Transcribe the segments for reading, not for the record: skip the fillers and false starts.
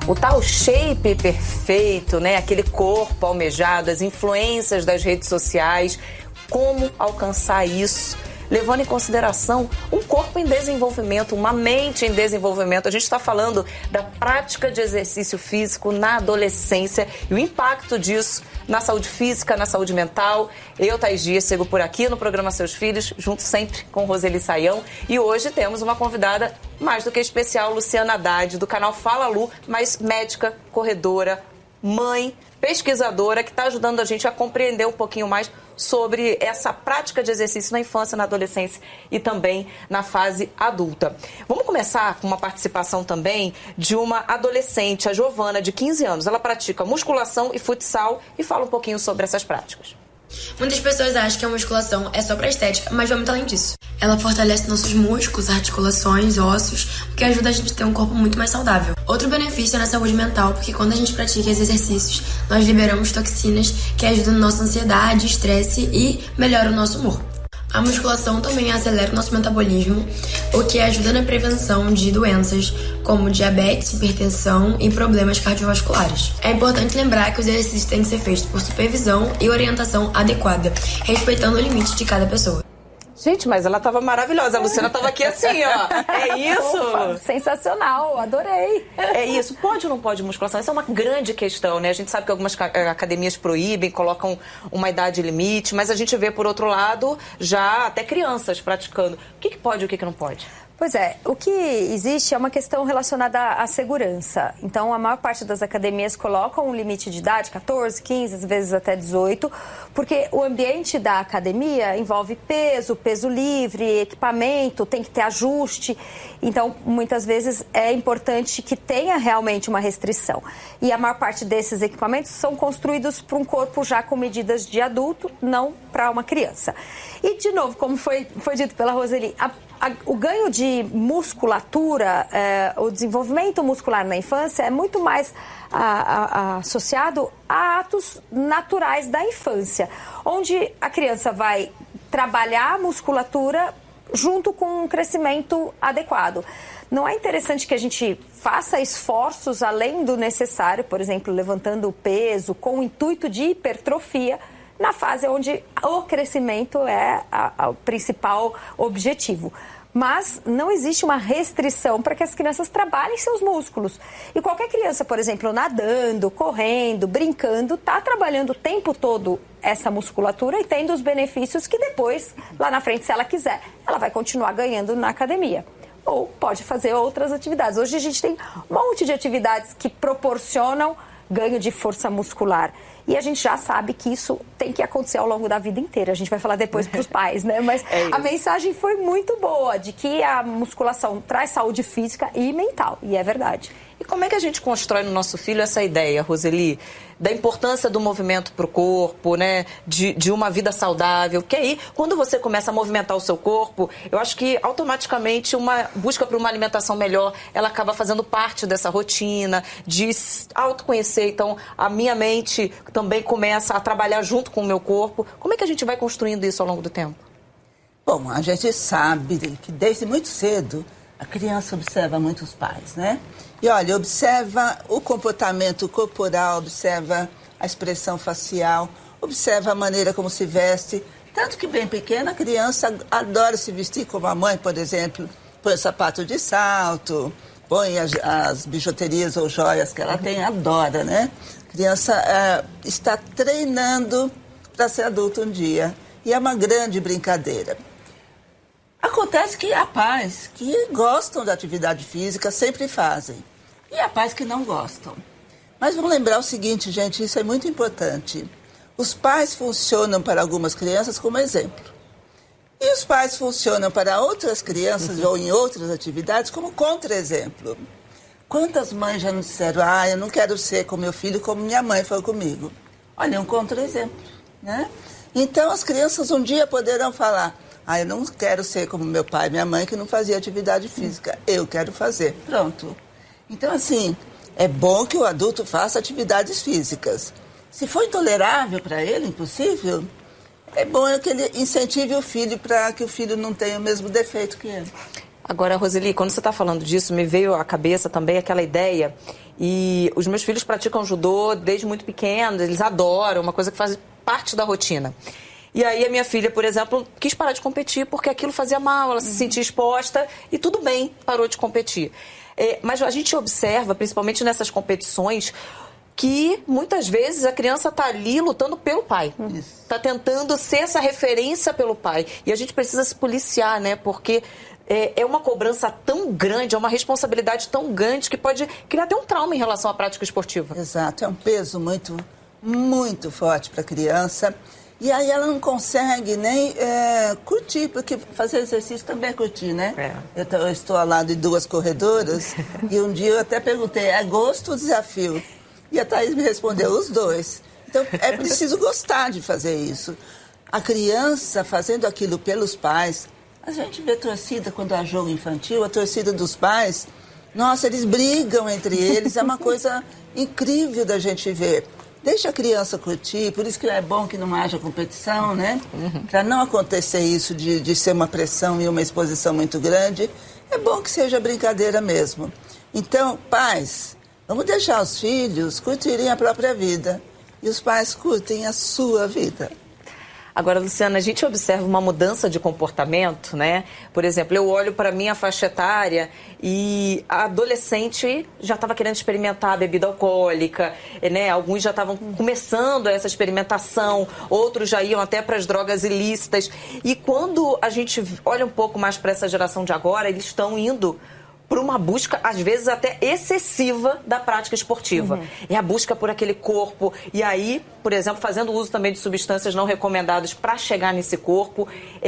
O tal shape perfeito, né? Aquele corpo almejado, as influências das redes sociais. Como alcançar isso? Levando em consideração um corpo em desenvolvimento, uma mente em desenvolvimento. A gente está falando da prática de exercício físico na adolescência e o impacto disso na saúde física, na saúde mental. Eu, Thaís Dias, sigo por aqui no programa Seus Filhos, junto sempre com Roseli Saião. E hoje temos uma convidada mais do que especial, Luciana Haddad, do canal Fala Lu, mas médica, corredora, mãe, pesquisadora, que está ajudando a gente a compreender um pouquinho mais sobre essa prática de exercício na infância, na adolescência e também na fase adulta. Vamos começar com uma participação também de uma adolescente, a Giovana, de 15 anos. Ela pratica musculação e futsal e fala um pouquinho sobre essas práticas. Muitas pessoas acham que a musculação é só pra estética, mas vai muito além disso. Ela fortalece nossos músculos, articulações, ossos, o que ajuda a gente a ter um corpo muito mais saudável. Outro benefício é na saúde mental, porque quando a gente pratica esses exercícios, nós liberamos toxinas que ajudam na nossa ansiedade, estresse e melhoram o nosso humor. A musculação também acelera o nosso metabolismo, o que ajuda na prevenção de doenças como diabetes, hipertensão e problemas cardiovasculares. É importante lembrar que os exercícios têm que ser feitos por supervisão e orientação adequada, respeitando o limite de cada pessoa. Gente, mas ela estava maravilhosa. A Luciana estava aqui assim, ó. É isso? Opa, sensacional, adorei. É isso. Pode ou não pode musculação? Essa é uma grande questão, né? A gente sabe que algumas academias proíbem, colocam uma idade limite, mas a gente vê, por outro lado, já até crianças praticando. O que pode e o que não pode? Pois é, o que existe é uma questão relacionada à segurança. Então, a maior parte das academias colocam um limite de idade, 14, 15, às vezes até 18, porque o ambiente da academia envolve peso, peso livre, equipamento, tem que ter ajuste. Então, muitas vezes é importante que tenha realmente uma restrição. E a maior parte desses equipamentos são construídos para um corpo já com medidas de adulto, não para uma criança. E, de novo, como foi dito pela Roseli, o ganho de musculatura, o desenvolvimento muscular na infância é muito mais associado a atos naturais da infância, onde a criança vai trabalhar a musculatura junto com um crescimento adequado. Não é interessante que a gente faça esforços além do necessário, por exemplo, levantando o peso com o intuito de hipertrofia, na fase onde o crescimento é o principal objetivo. Mas não existe uma restrição para que as crianças trabalhem seus músculos. E qualquer criança, por exemplo, nadando, correndo, brincando, está trabalhando o tempo todo essa musculatura e tendo os benefícios que depois, lá na frente, se ela quiser, ela vai continuar ganhando na academia. Ou pode fazer outras atividades. Hoje a gente tem um monte de atividades que proporcionam ganho de força muscular. E a gente já sabe que isso tem que acontecer ao longo da vida inteira. A gente vai falar depois para os pais, né? Mas a mensagem foi muito boa, de que a musculação traz saúde física e mental. E é verdade. E como é que a gente constrói no nosso filho essa ideia, Roseli, da importância do movimento para o corpo, né? De uma vida saudável? Porque aí, quando você começa a movimentar o seu corpo, eu acho que automaticamente uma busca por uma alimentação melhor, ela acaba fazendo parte dessa rotina, de autoconhecer. Então, a minha mente também começa a trabalhar junto com o meu corpo. Como é que a gente vai construindo isso ao longo do tempo? Bom, a gente sabe que desde muito cedo a criança observa muito os pais, né? E olha, observa o comportamento corporal, observa a expressão facial, observa a maneira como se veste. Tanto que bem pequena a criança adora se vestir como a mãe, por exemplo. Põe o sapato de salto, põe as bijuterias ou joias que ela tem, adora, né? A criança está treinando para ser adulto um dia. E é uma grande brincadeira. Acontece que há pais que gostam da atividade física, sempre fazem. E há pais que não gostam. Mas vamos lembrar o seguinte, gente, isso é muito importante. Os pais funcionam para algumas crianças como exemplo. E os pais funcionam para outras crianças ou em outras atividades como contra-exemplo. Quantas mães já nos disseram, eu não quero ser com meu filho como minha mãe foi comigo. Olha, é um contra-exemplo, né? Então as crianças um dia poderão falar, eu não quero ser como meu pai e minha mãe que não fazia atividade física. Eu quero fazer. Pronto. Então, assim, é bom que o adulto faça atividades físicas. Se for intolerável para ele, impossível, é bom que ele incentive o filho para que o filho não tenha o mesmo defeito que ele. Agora, Roseli, quando você está falando disso, me veio à cabeça também aquela ideia E os meus filhos praticam judô desde muito pequenos, eles adoram, uma coisa que faz parte da rotina. E aí a minha filha, por exemplo, quis parar de competir porque aquilo fazia mal, ela se sentia exposta e tudo bem, parou de competir. Mas a gente observa, principalmente nessas competições, que muitas vezes a criança está ali lutando pelo pai. Está tentando ser essa referência pelo pai. E a gente precisa se policiar, né? Porque é uma cobrança tão grande, é uma responsabilidade tão grande que pode criar até um trauma em relação à prática esportiva. Exato, é um peso muito, muito forte para a criança. E aí ela não consegue nem curtir, porque fazer exercício também é curtir, né? Eu estou ao lado de 2 corredoras e um dia eu até perguntei, é gosto ou desafio? E a Thaís me respondeu, os 2. Então, é preciso gostar de fazer isso. A criança fazendo aquilo pelos pais, a gente vê torcida quando há jogo infantil, a torcida dos pais, nossa, eles brigam entre eles, é uma coisa incrível da gente ver. Deixa a criança curtir, por isso que é bom que não haja competição, né? Para não acontecer isso de ser uma pressão e uma exposição muito grande, é bom que seja brincadeira mesmo. Então, pais, vamos deixar os filhos curtirem a própria vida e os pais curtem a sua vida. Agora, Luciana, a gente observa uma mudança de comportamento, né? Por exemplo, eu olho para a minha faixa etária e a adolescente já estava querendo experimentar a bebida alcoólica, né? Alguns já estavam começando essa experimentação, outros já iam até para as drogas ilícitas. E quando a gente olha um pouco mais para essa geração de agora, eles estão indo por uma busca, às vezes, até excessiva da prática esportiva. É a busca por aquele corpo. E aí, por exemplo, fazendo uso também de substâncias não recomendadas para chegar nesse corpo.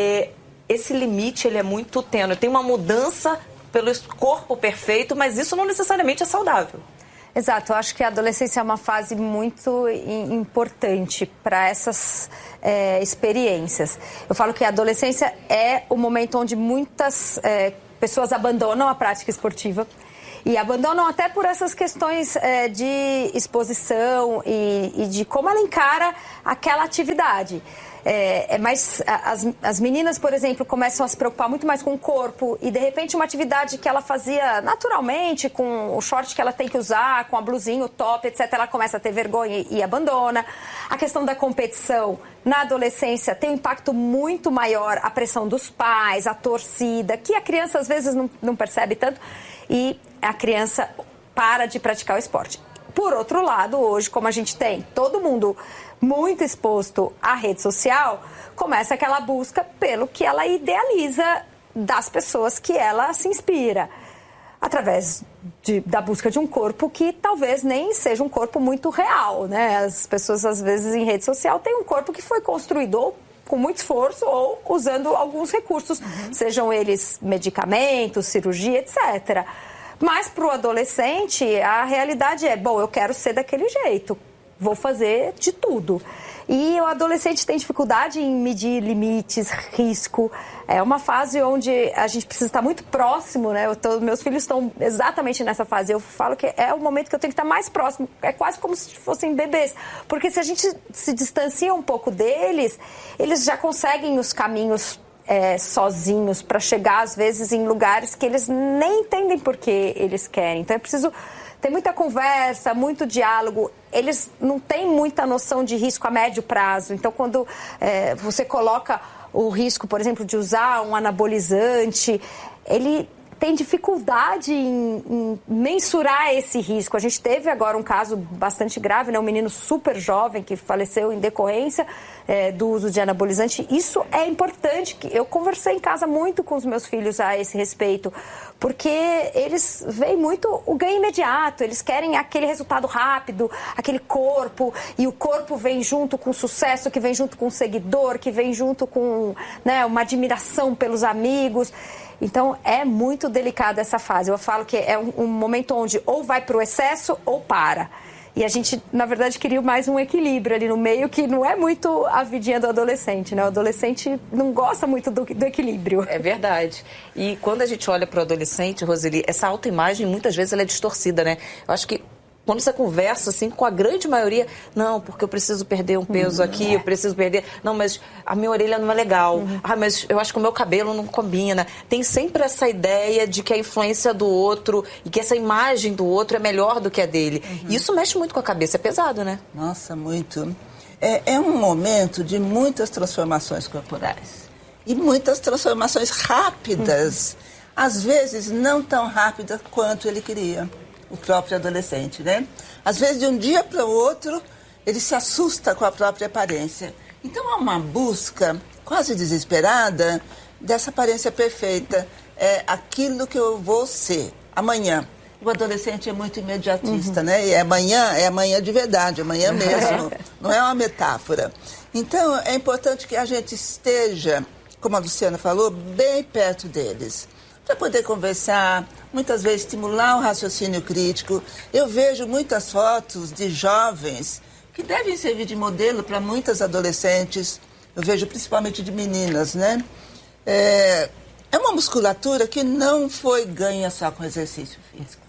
Esse limite, ele é muito tênue. Tem uma mudança pelo corpo perfeito, mas isso não necessariamente é saudável. Exato, eu acho que a adolescência é uma fase muito importante para essas experiências. Eu falo que a adolescência é o momento onde muitas pessoas abandonam a prática esportiva e abandonam até por essas questões de exposição e de como ela encara aquela atividade. Mas as meninas, por exemplo, começam a se preocupar muito mais com o corpo e, de repente, uma atividade que ela fazia naturalmente, com o short que ela tem que usar, com a blusinha, o top, etc., ela começa a ter vergonha e abandona. A questão da competição na adolescência tem um impacto muito maior, a pressão dos pais, a torcida, que a criança às vezes não percebe tanto e a criança para de praticar o esporte. Por outro lado, hoje, como a gente tem todo mundo muito exposto à rede social, começa aquela busca pelo que ela idealiza das pessoas que ela se inspira. Através da busca de um corpo que talvez nem seja um corpo muito real, né? As pessoas, às vezes, em rede social têm um corpo que foi construído ou com muito esforço ou usando alguns recursos, sejam eles medicamentos, cirurgia, etc. Mas para o adolescente, a realidade é, bom, eu quero ser daquele jeito, vou fazer de tudo. E o adolescente tem dificuldade em medir limites, risco. É uma fase onde a gente precisa estar muito próximo, né? Meus filhos estão exatamente nessa fase. Eu falo que é o momento que eu tenho que estar mais próximo. É quase como se fossem bebês. Porque se a gente se distancia um pouco deles, eles já conseguem os caminhos sozinhos para chegar, às vezes, em lugares que eles nem entendem por que eles querem. Então, é preciso ter muita conversa, muito diálogo. Eles não têm muita noção de risco a médio prazo. Então, quando você coloca o risco, por exemplo, de usar um anabolizante, ele tem dificuldade em mensurar esse risco. A gente teve agora um caso bastante grave, né? Um menino super jovem que faleceu em decorrência do uso de anabolizante. Isso é importante. Eu conversei em casa muito com os meus filhos a esse respeito, porque eles veem muito o ganho imediato, eles querem aquele resultado rápido, aquele corpo, e o corpo vem junto com o sucesso, que vem junto com o seguidor, que vem junto com, né, uma admiração pelos amigos. Então, é muito delicada essa fase. Eu falo que é um momento onde ou vai para o excesso ou para. E a gente, na verdade, queria mais um equilíbrio ali no meio, que não é muito a vidinha do adolescente, né? O adolescente não gosta muito do equilíbrio. É verdade. E quando a gente olha para o adolescente, Roseli, essa autoimagem, muitas vezes, ela é distorcida, né? Eu acho que quando você conversa assim com a grande maioria, não, porque eu preciso perder um peso aqui, eu preciso perder, não, mas a minha orelha não é legal, mas eu acho que o meu cabelo não combina. Tem sempre essa ideia de que a influência do outro e que essa imagem do outro é melhor do que a dele. E isso mexe muito com a cabeça, é pesado, né? Nossa, muito. É um momento de muitas transformações corporais e muitas transformações rápidas, às vezes não tão rápidas quanto ele queria. O próprio adolescente, né? Às vezes, de um dia para o outro, ele se assusta com a própria aparência. Então, há uma busca quase desesperada dessa aparência perfeita. É aquilo que eu vou ser amanhã. O adolescente é muito imediatista, né? E é amanhã de verdade, amanhã mesmo. Não é uma metáfora. Então, é importante que a gente esteja, como a Luciana falou, bem perto deles, para poder conversar, muitas vezes estimular o raciocínio crítico. Eu vejo muitas fotos de jovens que devem servir de modelo para muitas adolescentes. Eu vejo principalmente de meninas, né? É uma musculatura que não foi ganha só com exercício físico.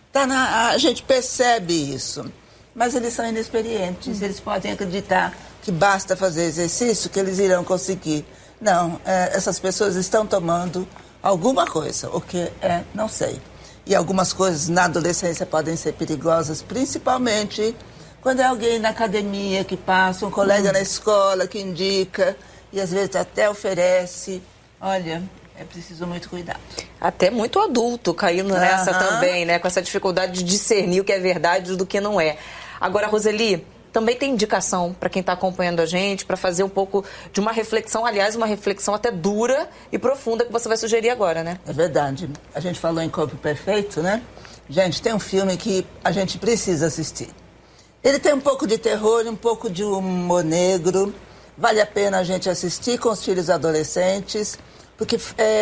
A gente percebe isso, mas eles são inexperientes. Eles podem acreditar que basta fazer exercício que eles irão conseguir. Não, essas pessoas estão tomando alguma coisa, o que não sei. E algumas coisas na adolescência podem ser perigosas, principalmente quando é alguém na academia que passa, um colega na escola que indica e às vezes até oferece. Olha, é preciso muito cuidado. Até muito adulto caindo nessa também, né? Com essa dificuldade de discernir o que é verdade do que não é. Agora, Roseli, também tem indicação para quem está acompanhando a gente, para fazer um pouco de uma reflexão, aliás, uma reflexão até dura e profunda que você vai sugerir agora, né? É verdade. A gente falou em Corpo Perfeito, né? Gente, tem um filme que a gente precisa assistir. Ele tem um pouco de terror, um pouco de humor negro. Vale a pena a gente assistir com os filhos adolescentes, porque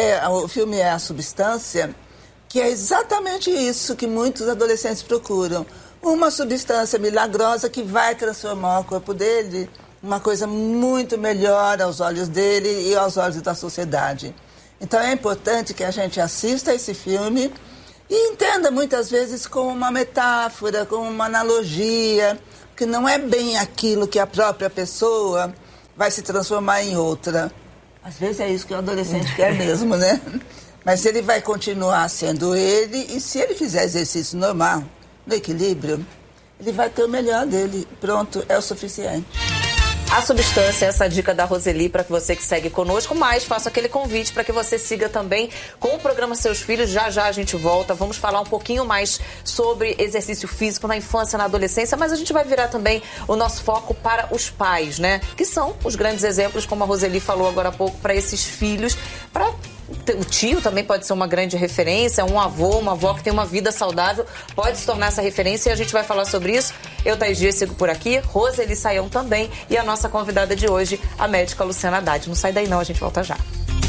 o filme é A Substância, que é exatamente isso que muitos adolescentes procuram. Uma substância milagrosa que vai transformar o corpo dele uma coisa muito melhor aos olhos dele e aos olhos da sociedade. Então é importante que a gente assista esse filme e entenda muitas vezes como uma metáfora, como uma analogia, que não é bem aquilo que a própria pessoa vai se transformar em outra. Às vezes é isso que o adolescente quer mesmo, né? Mas ele vai continuar sendo ele e se ele fizer exercício normal, no equilíbrio, ele vai ter o melhor dele. Pronto, é o suficiente. A Substância, essa dica da Roseli para que você que segue conosco, mas faço aquele convite para que você siga também com o programa Seus Filhos. Já já a gente volta, vamos falar um pouquinho mais sobre exercício físico na infância, na adolescência, mas a gente vai virar também o nosso foco para os pais, né? Que são os grandes exemplos, como a Roseli falou agora há pouco, para esses filhos, para o tio também pode ser uma grande referência, um avô, uma avó que tem uma vida saudável, pode se tornar essa referência e a gente vai falar sobre isso. Eu, Thaís Dias, sigo por aqui, Roseli Saião também e a nossa convidada de hoje, a médica Luciana Haddad. Não sai daí não, a gente volta já.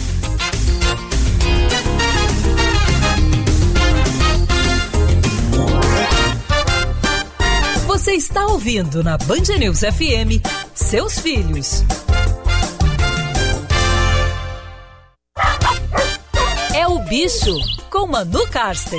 Você está ouvindo na Band News FM, Seus Filhos. É o Bicho, com Manu Karsten.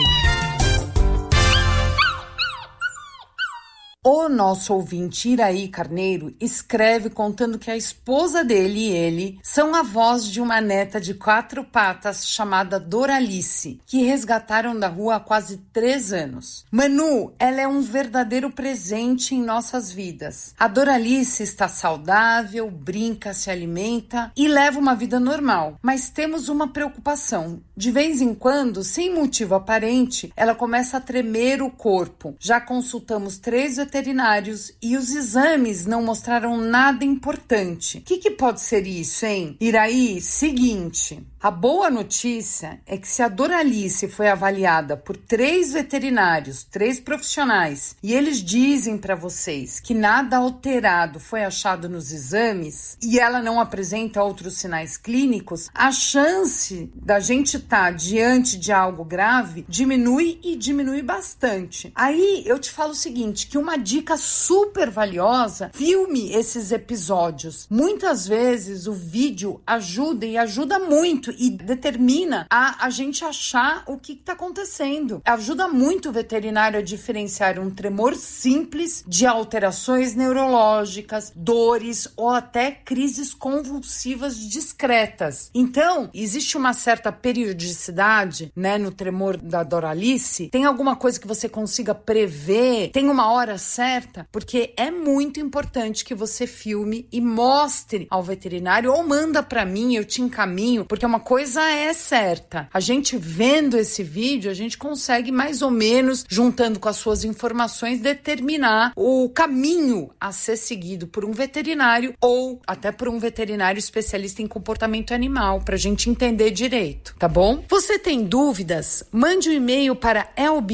O nosso ouvinte Iraí Carneiro escreve contando que a esposa dele e ele são avós de uma neta de 4 patas chamada Doralice, que resgataram da rua há quase 3 anos. Manu, ela é um verdadeiro presente em nossas vidas. A Doralice está saudável, brinca, se alimenta e leva uma vida normal, mas temos uma preocupação. De vez em quando, sem motivo aparente, ela começa a tremer o corpo. Já consultamos 3 veterinários e os exames não mostraram nada importante. O que pode ser isso, hein? Iraí, seguinte... A boa notícia é que se a Doralice foi avaliada por 3 veterinários, 3 profissionais, e eles dizem para vocês que nada alterado foi achado nos exames e ela não apresenta outros sinais clínicos, a chance da gente estar diante de algo grave diminui e diminui bastante. Aí eu te falo o seguinte, que uma dica super valiosa, filme esses episódios. Muitas vezes o vídeo ajuda e ajuda muito e determina a gente achar o que está acontecendo. Ajuda muito o veterinário a diferenciar um tremor simples de alterações neurológicas, dores ou até crises convulsivas discretas. Então, existe uma certa periodicidade, né, no tremor da Doralice? Tem alguma coisa que você consiga prever? Tem uma hora certa? Porque é muito importante que você filme e mostre ao veterinário ou manda para mim, eu te encaminho, porque uma coisa é certa. A gente vendo esse vídeo, a gente consegue mais ou menos, juntando com as suas informações, determinar o caminho a ser seguido por um veterinário ou até por um veterinário especialista em comportamento animal, pra gente entender direito, tá bom? Você tem dúvidas? Mande um e-mail para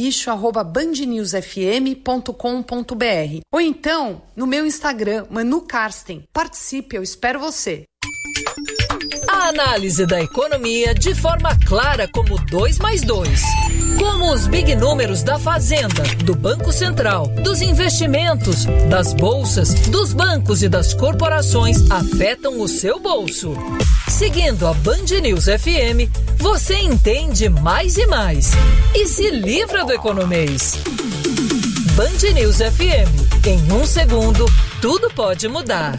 elbicho@bandnewsfm.com.br ou então no meu Instagram, Manu Karsten. Participe, eu espero você. A análise da economia de forma clara como 2 mais 2. Como os big números da Fazenda, do Banco Central, dos investimentos, das bolsas, dos bancos e das corporações afetam o seu bolso. Seguindo a Band News FM, você entende mais e mais. E se livra do economês. Band News FM. Em 1 segundo, tudo pode mudar.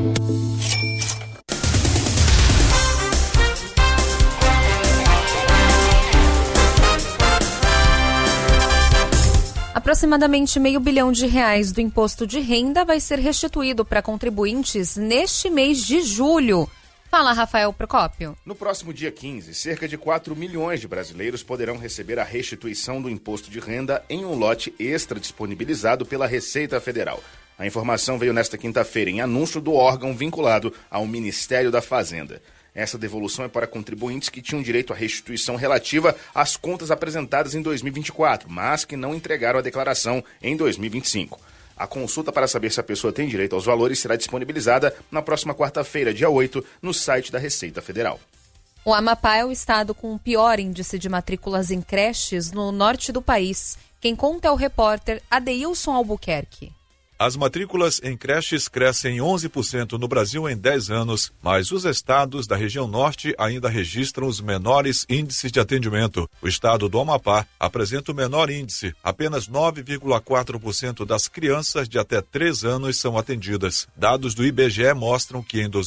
Aproximadamente R$500 bilhão do imposto de renda vai ser restituído para contribuintes neste mês de julho. Fala, Rafael Procópio. No próximo dia 15, cerca de 4 milhões de brasileiros poderão receber a restituição do imposto de renda em um lote extra disponibilizado pela Receita Federal. A informação veio nesta quinta-feira em anúncio do órgão vinculado ao Ministério da Fazenda. Essa devolução é para contribuintes que tinham direito à restituição relativa às contas apresentadas em 2024, mas que não entregaram a declaração em 2025. A consulta para saber se a pessoa tem direito aos valores será disponibilizada na próxima quarta-feira, dia 8, no site da Receita Federal. O Amapá é o estado com o pior índice de matrículas em creches no norte do país. Quem conta é o repórter Adeilson Albuquerque. As matrículas em creches crescem 11% no Brasil em 10 anos, mas os estados da região norte ainda registram os menores índices de atendimento. O estado do Amapá apresenta o menor índice. Apenas 9,4% das crianças de até 3 anos são atendidas. Dados do IBGE mostram que em